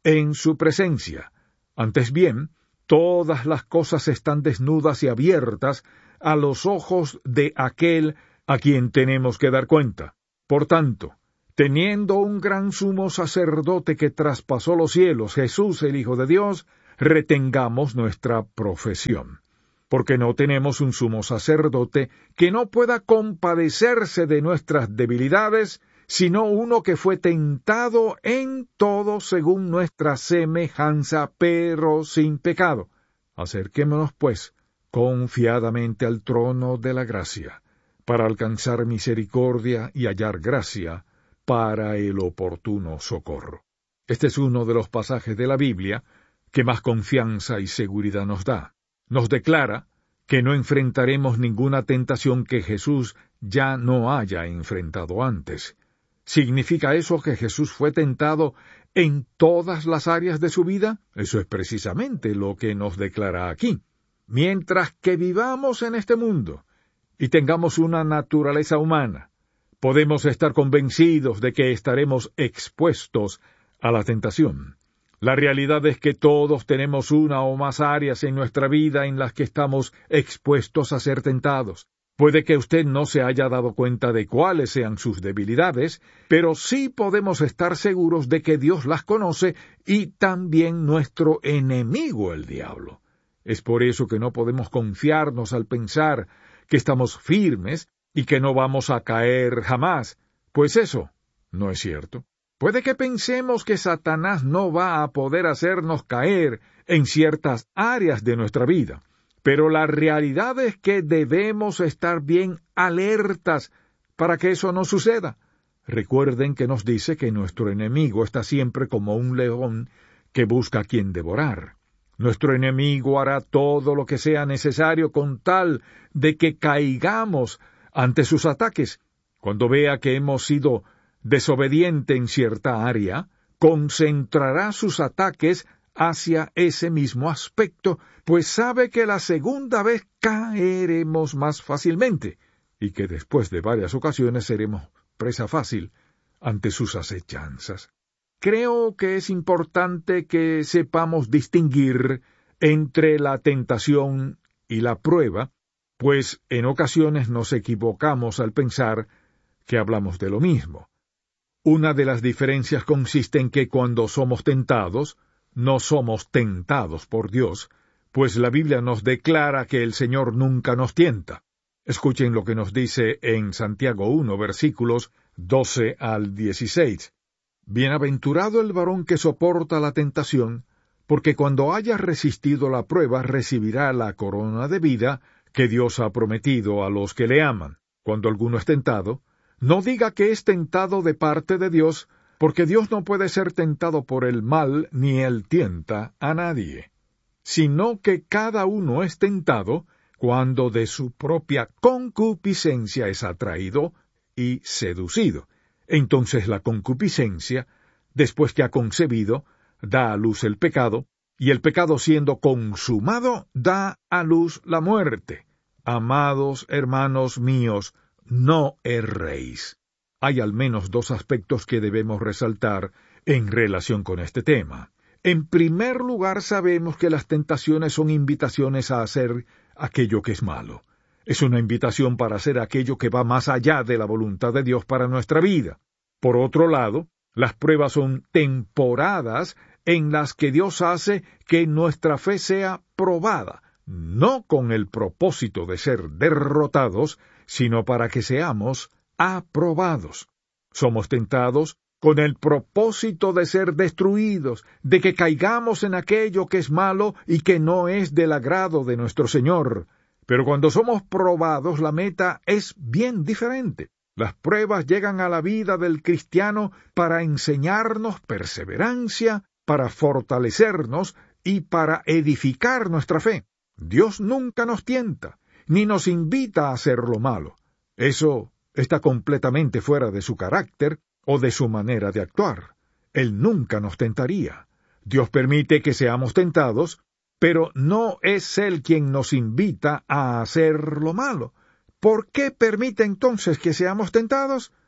en su presencia. Antes bien, todas las cosas están desnudas y abiertas a los ojos de aquel a quien tenemos que dar cuenta. Por tanto, teniendo un gran sumo sacerdote que traspasó los cielos, Jesús el Hijo de Dios, retengamos nuestra profesión. Porque no tenemos un sumo sacerdote que no pueda compadecerse de nuestras debilidades, sino uno que fue tentado en todo según nuestra semejanza, pero sin pecado. Acerquémonos, pues, confiadamente al trono de la gracia, para alcanzar misericordia y hallar gracia para el oportuno socorro. Este es uno de los pasajes de la Biblia que más confianza y seguridad nos da. Nos declara que no enfrentaremos ninguna tentación que Jesús ya no haya enfrentado antes. ¿Significa eso que Jesús fue tentado en todas las áreas de su vida? Eso es precisamente lo que nos declara aquí. Mientras que vivamos en este mundo y tengamos una naturaleza humana, podemos estar convencidos de que estaremos expuestos a la tentación. La realidad es que todos tenemos una o más áreas en nuestra vida en las que estamos expuestos a ser tentados. Puede que usted no se haya dado cuenta de cuáles sean sus debilidades, pero sí podemos estar seguros de que Dios las conoce y también nuestro enemigo, el diablo. Es por eso que no podemos confiarnos al pensar que estamos firmes y que no vamos a caer jamás, pues eso no es cierto. Puede que pensemos que Satanás no va a poder hacernos caer en ciertas áreas de nuestra vida, pero la realidad es que debemos estar bien alertas para que eso no suceda. Recuerden que nos dice que nuestro enemigo está siempre como un león que busca a quien devorar. Nuestro enemigo hará todo lo que sea necesario con tal de que caigamos ante sus ataques. Cuando vea que hemos sido desobediente en cierta área, concentrará sus ataques hacia ese mismo aspecto, pues sabe que la segunda vez caeremos más fácilmente, y que después de varias ocasiones seremos presa fácil ante sus acechanzas. Creo que es importante que sepamos distinguir entre la tentación y la prueba, pues en ocasiones nos equivocamos al pensar que hablamos de lo mismo. Una de las diferencias consiste en que cuando somos tentados, no somos tentados por Dios, pues la Biblia nos declara que el Señor nunca nos tienta. Escuchen lo que nos dice en Santiago uno, versículos doce al dieciséis. Bienaventurado el varón que soporta la tentación, porque cuando haya resistido la prueba recibirá la corona de vida que Dios ha prometido a los que le aman. Cuando alguno es tentado, no diga que es tentado de parte de Dios, porque Dios no puede ser tentado por el mal, ni él tienta a nadie, sino que cada uno es tentado cuando de su propia concupiscencia es atraído y seducido. Entonces la concupiscencia, después que ha concebido, da a luz el pecado, y el pecado siendo consumado, da a luz la muerte. Amados hermanos míos, no erréis. Hay al menos dos aspectos que debemos resaltar en relación con este tema. En primer lugar, sabemos que las tentaciones son invitaciones a hacer aquello que es malo. Es una invitación para hacer aquello que va más allá de la voluntad de Dios para nuestra vida. Por otro lado, las pruebas son temporadas en las que Dios hace que nuestra fe sea probada, no con el propósito de ser derrotados, sino para que seamos aprobados. Somos tentados con el propósito de ser destruidos, de que caigamos en aquello que es malo y que no es del agrado de nuestro Señor. Pero cuando somos probados, la meta es bien diferente. Las pruebas llegan a la vida del cristiano para enseñarnos perseverancia, para fortalecernos y para edificar nuestra fe. Dios nunca nos tienta, ni nos invita a hacer lo malo. Eso está completamente fuera de su carácter o de su manera de actuar. Él nunca nos tentaría. Dios permite que seamos tentados, pero no es Él quien nos invita a hacer lo malo. ¿Por qué permite entonces que seamos tentados?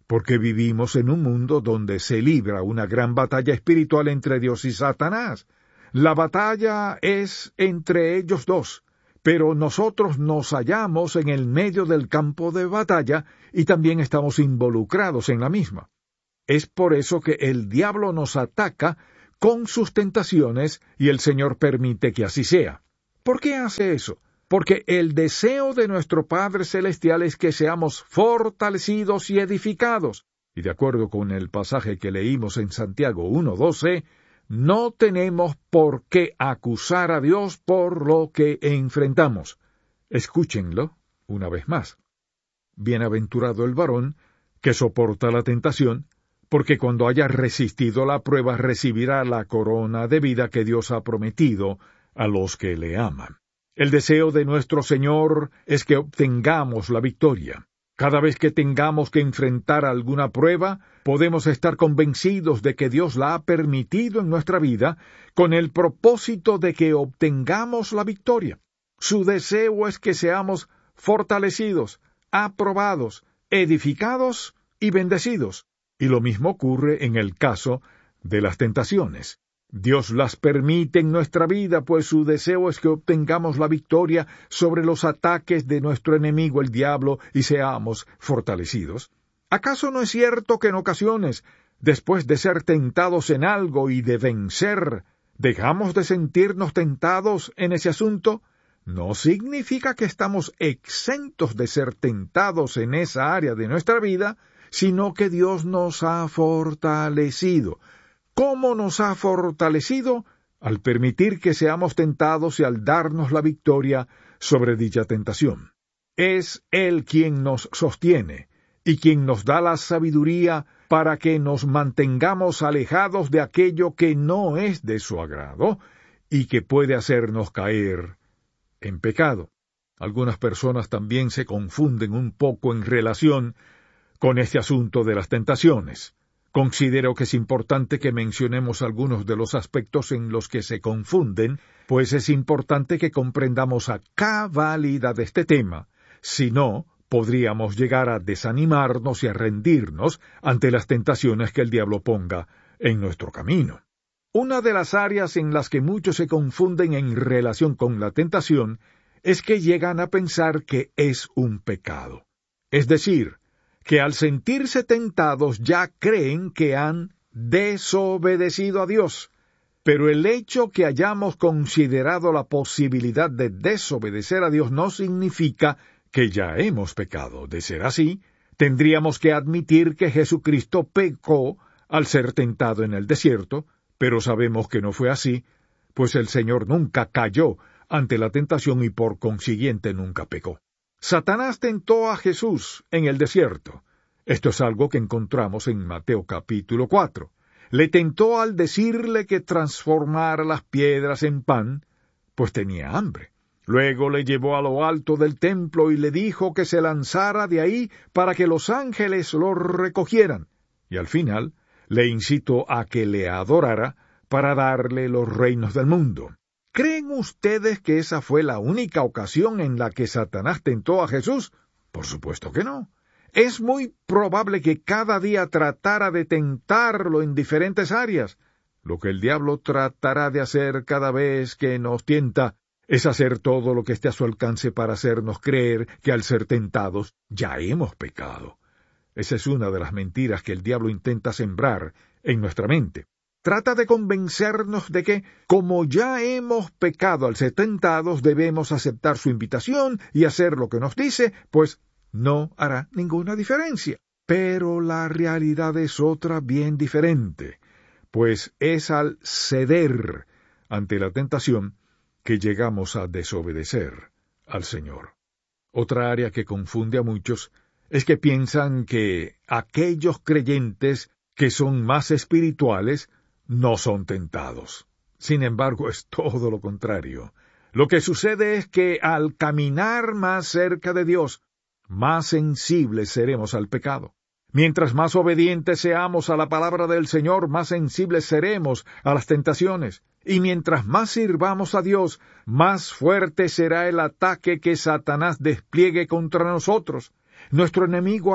porque vivimos en un mundo donde se libra una gran batalla espiritual entre Dios y Satanás. La batalla es entre ellos dos, pero nosotros nos hallamos en el medio del campo de batalla y también estamos involucrados en la misma. Es por eso que el diablo nos ataca con sus tentaciones y el Señor permite que así sea. ¿Por qué hace eso? Porque el deseo de nuestro Padre Celestial es que seamos fortalecidos y edificados. Y de acuerdo con el pasaje que leímos en Santiago uno doce, no tenemos por qué acusar a Dios por lo que enfrentamos. Escúchenlo una vez más. Bienaventurado el varón que soporta la tentación, porque cuando haya resistido la prueba recibirá la corona de vida que Dios ha prometido a los que le aman. El deseo de nuestro Señor es que obtengamos la victoria. Cada vez que tengamos que enfrentar alguna prueba, podemos estar convencidos de que Dios la ha permitido en nuestra vida con el propósito de que obtengamos la victoria. Su deseo es que seamos fortalecidos, aprobados, edificados y bendecidos. Y lo mismo ocurre en el caso de las tentaciones. Dios las permite en nuestra vida, pues su deseo es que obtengamos la victoria sobre los ataques de nuestro enemigo el diablo y seamos fortalecidos. ¿Acaso no es cierto que en ocasiones, después de ser tentados en algo y de vencer, dejamos de sentirnos tentados en ese asunto? No significa que estamos exentos de ser tentados en esa área de nuestra vida, sino que Dios nos ha fortalecido. ¿Cómo nos ha fortalecido? Al permitir que seamos tentados y al darnos la victoria sobre dicha tentación. Es Él quien nos sostiene y quien nos da la sabiduría para que nos mantengamos alejados de aquello que no es de su agrado y que puede hacernos caer en pecado. Algunas personas también se confunden un poco en relación con este asunto de las tentaciones. Considero que es importante que mencionemos algunos de los aspectos en los que se confunden, pues es importante que comprendamos a cabalidad este tema. Si no, podríamos llegar a desanimarnos y a rendirnos ante las tentaciones que el diablo ponga en nuestro camino. Una de las áreas en las que muchos se confunden en relación con la tentación es que llegan a pensar que es un pecado. Es decir, que al sentirse tentados ya creen que han desobedecido a Dios. Pero el hecho que hayamos considerado la posibilidad de desobedecer a Dios no significa que ya hemos pecado. De ser así, tendríamos que admitir que Jesucristo pecó al ser tentado en el desierto, pero sabemos que no fue así, pues el Señor nunca cayó ante la tentación y por consiguiente nunca pecó. Satanás tentó a Jesús en el desierto. Esto es algo que encontramos en Mateo capítulo cuatro. Le tentó al decirle que transformara las piedras en pan, pues tenía hambre. Luego le llevó a lo alto del templo y le dijo que se lanzara de ahí para que los ángeles lo recogieran. Y al final le incitó a que le adorara para darle los reinos del mundo. ¿Creen ustedes que esa fue la única ocasión en la que Satanás tentó a Jesús? Por supuesto que no. Es muy probable que cada día tratara de tentarlo en diferentes áreas. Lo que el diablo tratará de hacer cada vez que nos tienta es hacer todo lo que esté a su alcance para hacernos creer que al ser tentados ya hemos pecado. Esa es una de las mentiras que el diablo intenta sembrar en nuestra mente. Trata de convencernos de que, como ya hemos pecado al ser tentados, debemos aceptar su invitación y hacer lo que nos dice, pues no hará ninguna diferencia. Pero la realidad es otra bien diferente, pues es al ceder ante la tentación que llegamos a desobedecer al Señor. Otra área que confunde a muchos es que piensan que aquellos creyentes que son más espirituales no son tentados. Sin embargo, es todo lo contrario. Lo que sucede es que al caminar más cerca de Dios, más sensibles seremos al pecado. Mientras más obedientes seamos a la palabra del Señor, más sensibles seremos a las tentaciones. Y mientras más sirvamos a Dios, más fuerte será el ataque que Satanás despliegue contra nosotros. Nuestro enemigo hará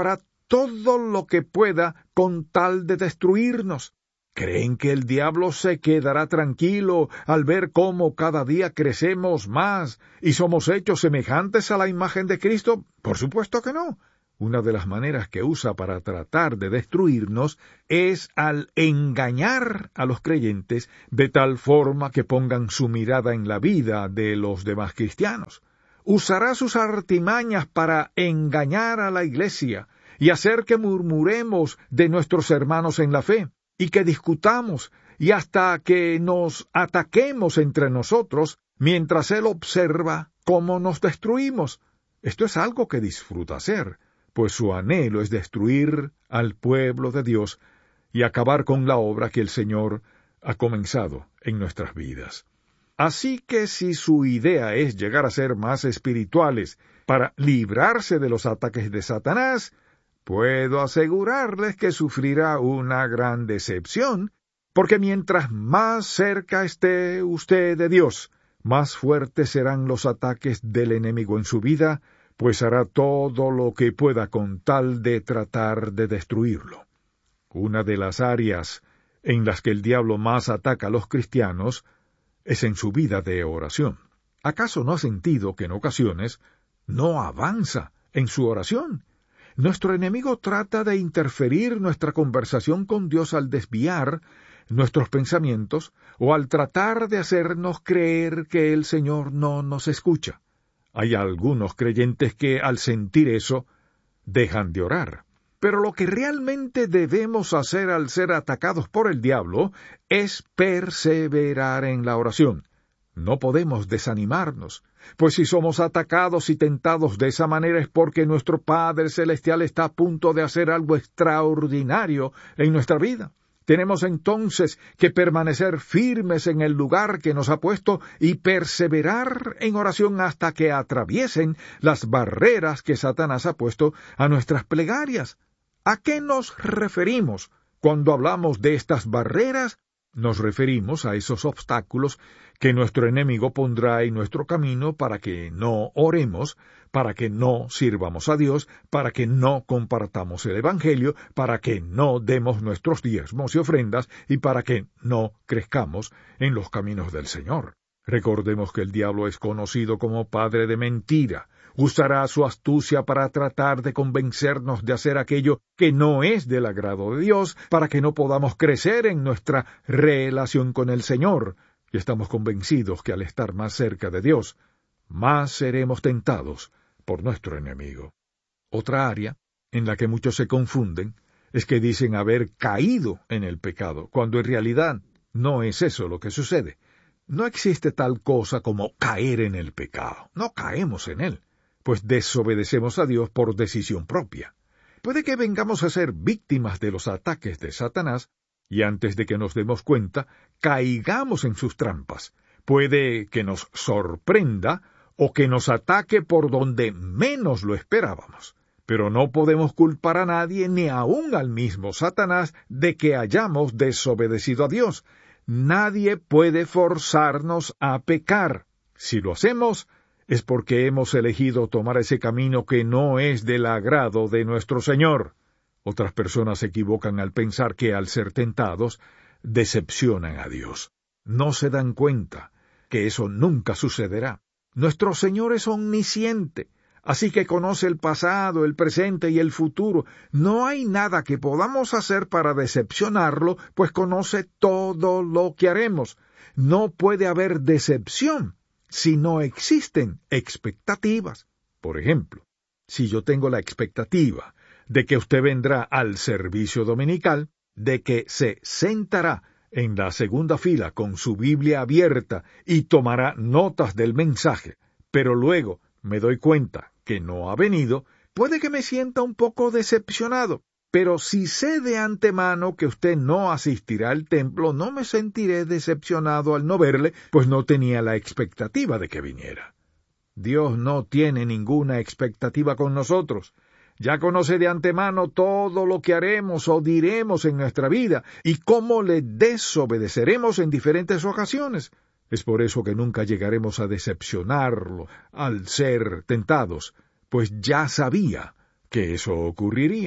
todo lo que pueda con tal de destruirnos. ¿Creen que el diablo se quedará tranquilo al ver cómo cada día crecemos más y somos hechos semejantes a la imagen de Cristo? Por supuesto que no. Una de las maneras que usa para tratar de destruirnos es al engañar a los creyentes de tal forma que pongan su mirada en la vida de los demás cristianos. Usará sus artimañas para engañar a la iglesia y hacer que murmuremos de nuestros hermanos en la fe, y que discutamos, y hasta que nos ataquemos entre nosotros, mientras él observa cómo nos destruimos. Esto es algo que disfruta hacer, pues su anhelo es destruir al pueblo de Dios y acabar con la obra que el Señor ha comenzado en nuestras vidas. Así que si su idea es llegar a ser más espirituales para librarse de los ataques de Satanás, puedo asegurarles que sufrirá una gran decepción, porque mientras más cerca esté usted de Dios, más fuertes serán los ataques del enemigo en su vida, pues hará todo lo que pueda con tal de tratar de destruirlo. Una de las áreas en las que el diablo más ataca a los cristianos es en su vida de oración. ¿Acaso no ha sentido que en ocasiones no avanza en su oración? Nuestro enemigo trata de interferir nuestra conversación con Dios al desviar nuestros pensamientos o al tratar de hacernos creer que el Señor no nos escucha. Hay algunos creyentes que, al sentir eso, dejan de orar. Pero lo que realmente debemos hacer al ser atacados por el diablo es perseverar en la oración. No podemos desanimarnos, pues si somos atacados y tentados de esa manera es porque nuestro Padre Celestial está a punto de hacer algo extraordinario en nuestra vida. Tenemos entonces que permanecer firmes en el lugar que nos ha puesto y perseverar en oración hasta que atraviesen las barreras que Satanás ha puesto a nuestras plegarias. ¿A qué nos referimos cuando hablamos de estas barreras? Nos referimos a esos obstáculos que nuestro enemigo pondrá en nuestro camino para que no oremos, para que no sirvamos a Dios, para que no compartamos el Evangelio, para que no demos nuestros diezmos y ofrendas y para que no crezcamos en los caminos del Señor. Recordemos que el diablo es conocido como padre de mentira. Usará su astucia para tratar de convencernos de hacer aquello que no es del agrado de Dios, para que no podamos crecer en nuestra relación con el Señor. Y estamos convencidos que al estar más cerca de Dios, más seremos tentados por nuestro enemigo. Otra área en la que muchos se confunden es que dicen haber caído en el pecado, cuando en realidad no es eso lo que sucede. No existe tal cosa como caer en el pecado. No caemos en él, pues desobedecemos a Dios por decisión propia. Puede que vengamos a ser víctimas de los ataques de Satanás, y antes de que nos demos cuenta, caigamos en sus trampas. Puede que nos sorprenda o que nos ataque por donde menos lo esperábamos. Pero no podemos culpar a nadie, ni aun al mismo Satanás, de que hayamos desobedecido a Dios. Nadie puede forzarnos a pecar. Si lo hacemos, es porque hemos elegido tomar ese camino que no es del agrado de nuestro Señor. Otras personas se equivocan al pensar que al ser tentados, decepcionan a Dios. No se dan cuenta que eso nunca sucederá. Nuestro Señor es omnisciente, así que conoce el pasado, el presente y el futuro. No hay nada que podamos hacer para decepcionarlo, pues conoce todo lo que haremos. No puede haber decepción si no existen expectativas. Por ejemplo, si yo tengo la expectativa de que usted vendrá al servicio dominical, de que se sentará en la segunda fila con su Biblia abierta y tomará notas del mensaje, pero luego me doy cuenta que no ha venido, puede que me sienta un poco decepcionado. Pero si sé de antemano que usted no asistirá al templo, no me sentiré decepcionado al no verle, pues no tenía la expectativa de que viniera. Dios no tiene ninguna expectativa con nosotros. Ya conoce de antemano todo lo que haremos o diremos en nuestra vida y cómo le desobedeceremos en diferentes ocasiones. Es por eso que nunca llegaremos a decepcionarlo al ser tentados, pues ya sabía que eso ocurriría.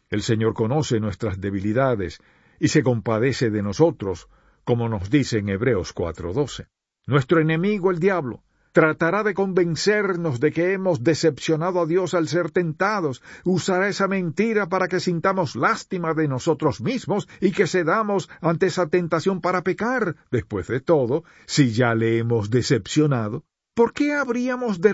El Señor conoce nuestras debilidades y se compadece de nosotros, como nos dice en Hebreos cuatro doce. Nuestro enemigo, el diablo, tratará de convencernos de que hemos decepcionado a Dios al ser tentados. Usará esa mentira para que sintamos lástima de nosotros mismos y que cedamos ante esa tentación para pecar. Después de todo, si ya le hemos decepcionado, ¿por qué habríamos de